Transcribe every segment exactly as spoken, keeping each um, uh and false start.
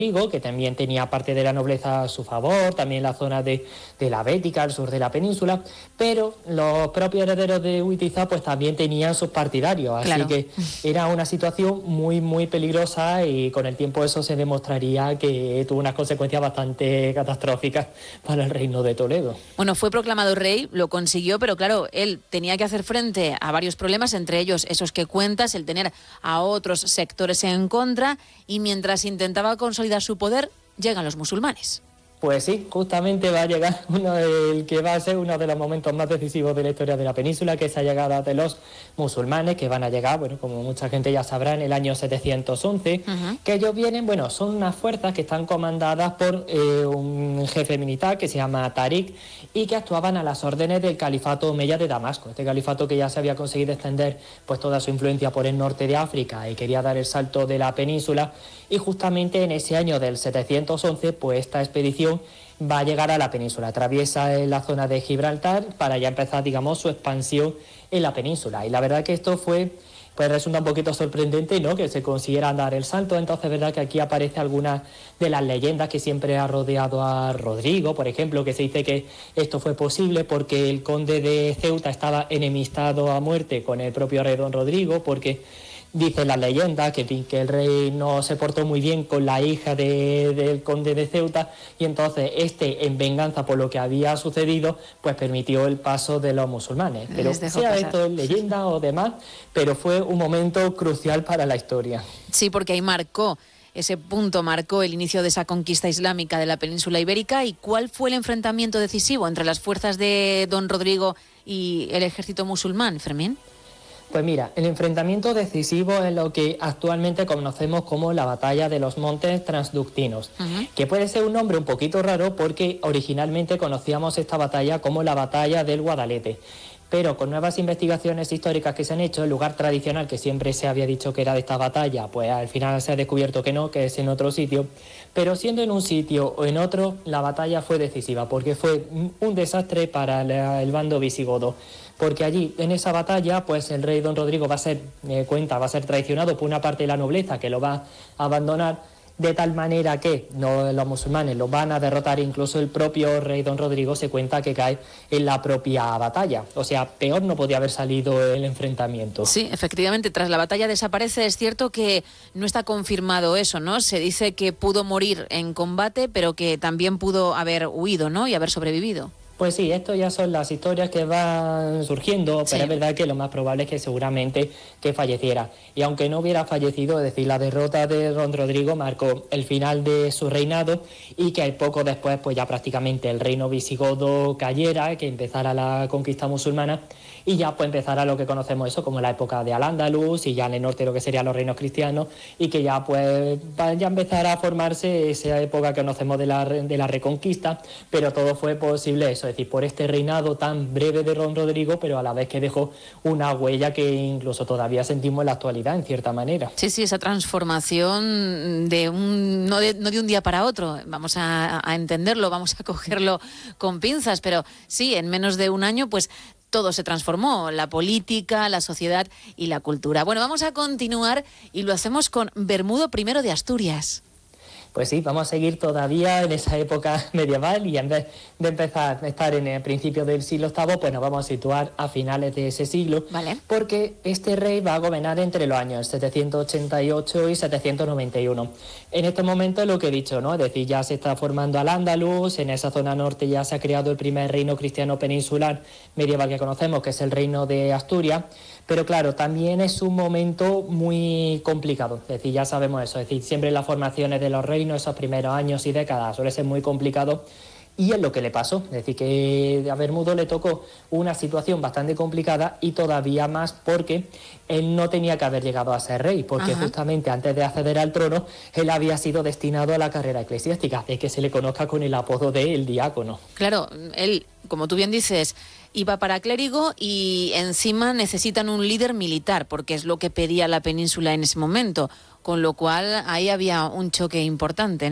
que también tenía parte de la nobleza a su favor, también la zona de, de la Bética, al sur de la península, pero los propios herederos de Witiza pues también tenían sus partidarios, así Claro. que era una situación muy muy peligrosa y con el tiempo eso se demostraría que tuvo unas consecuencias bastante catastróficas para el reino de Toledo. Bueno, fue proclamado rey, lo consiguió, pero claro, él tenía que hacer frente a varios problemas, entre ellos esos que cuentas, el tener a otros sectores en contra, y mientras intentaba consolidar su poder, llegan los musulmanes. Pues sí, justamente va a llegar uno del que va a ser uno de los momentos más decisivos de la historia de la península, que es la llegada de los musulmanes, que van a llegar, bueno, como mucha gente ya sabrá, en el año setecientos once, uh-huh. que ellos vienen, bueno, son unas fuerzas que están comandadas por eh, un jefe militar que se llama Tarik y que actuaban a las órdenes del califato omeya de Damasco, este califato que ya se había conseguido extender pues toda su influencia por el norte de África y quería dar el salto de la península, y justamente en ese año del setecientos once, pues esta expedición va a llegar a la península, atraviesa la zona de Gibraltar para ya empezar, digamos, su expansión en la península. Y la verdad que esto fue, pues resulta un poquito sorprendente, ¿no?, que se consiguiera dar el salto. Entonces, verdad que aquí aparece alguna de las leyendas que siempre ha rodeado a Rodrigo, por ejemplo, que se dice que esto fue posible porque el conde de Ceuta estaba enemistado a muerte con el propio rey don Rodrigo, porque dice la leyenda que, que el rey no se portó muy bien con la hija de, del conde de Ceuta, y entonces este, en venganza por lo que había sucedido, pues permitió el paso de los musulmanes. Pero sea pasar. Esto es leyenda o demás, pero fue un momento crucial para la historia. Sí, porque ahí marcó, ese punto marcó el inicio de esa conquista islámica de la península ibérica. ¿Y cuál fue el enfrentamiento decisivo entre las fuerzas de don Rodrigo y el ejército musulmán, Fermín? Pues mira, el enfrentamiento decisivo es lo que actualmente conocemos como la batalla de los Montes Transductinos, uh-huh. que puede ser un nombre un poquito raro porque originalmente conocíamos esta batalla como la batalla del Guadalete. Pero con nuevas investigaciones históricas que se han hecho, el lugar tradicional que siempre se había dicho que era de esta batalla, pues al final se ha descubierto que no, que es en otro sitio. Pero siendo en un sitio o en otro, la batalla fue decisiva, porque fue un desastre para el bando visigodo. Porque allí, en esa batalla, pues el rey don Rodrigo va a ser, eh, cuenta, va a ser traicionado por una parte de la nobleza que lo va a abandonar, de tal manera que no, los musulmanes lo van a derrotar, incluso el propio rey don Rodrigo se cuenta que cae en la propia batalla. O sea, peor no podía haber salido el enfrentamiento. Sí, efectivamente, tras la batalla desaparece. Es cierto que no está confirmado eso, ¿no? Se dice que pudo morir en combate, pero que también pudo haber huido, ¿no?, y haber sobrevivido. Pues sí, esto ya son las historias que van surgiendo, pero sí, es verdad que lo más probable es que seguramente que falleciera. Y aunque no hubiera fallecido, es decir, la derrota de don Rodrigo marcó el final de su reinado, y que poco después pues ya prácticamente el reino visigodo cayera, que empezara la conquista musulmana, y ya pues empezara lo que conocemos eso como la época de Al-Ándalus, y ya en el norte lo que serían los reinos cristianos, y que ya pues ya empezara a formarse esa época que conocemos de la, de la reconquista, pero todo fue posible eso, es decir, por este reinado tan breve de don Rodrigo, pero a la vez que dejó una huella que incluso todavía sentimos en la actualidad, en cierta manera. Sí, sí, esa transformación de un no de, no de un día para otro, vamos a, a entenderlo, vamos a cogerlo con pinzas, pero sí, en menos de un año, pues todo se transformó, la política, la sociedad y la cultura. Bueno, vamos a continuar y lo hacemos con Bermudo primero de Asturias. Pues sí, vamos a seguir todavía en esa época medieval, y en vez de empezar a estar en el principio del siglo octavo, pues nos vamos a situar a finales de ese siglo, vale, porque este rey va a gobernar entre los años setecientos ochenta y ocho y setecientos noventa y uno. En este momento es lo que he dicho, ¿no? Es decir, ya se está formando Al-Ándalus, en esa zona norte ya se ha creado el primer reino cristiano peninsular medieval que conocemos, que es el reino de Asturias. Pero claro, también es un momento muy complicado, es decir, ya sabemos eso, es decir, siempre las formaciones de los reinos, esos primeros años y décadas, suele ser muy complicado, y es lo que le pasó, es decir, que a Bermudo le tocó una situación bastante complicada, y todavía más porque él no tenía que haber llegado a ser rey, porque Ajá. justamente antes de acceder al trono, él había sido destinado a la carrera eclesiástica, de que se le conozca con el apodo de el diácono. Claro, él, como tú bien dices, iba para clérigo, y encima necesitan un líder militar, porque es lo que pedía la península en ese momento, con lo cual ahí había un choque importante, ¿no?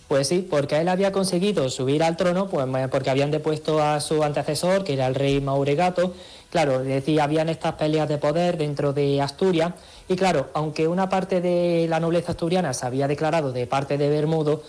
Pues sí, porque él había conseguido subir al trono, pues porque habían depuesto a su antecesor, que era el rey Mauregato. Claro, decía, habían estas peleas de poder dentro de Asturias, y claro, aunque una parte de la nobleza asturiana se había declarado de parte de Bermudo,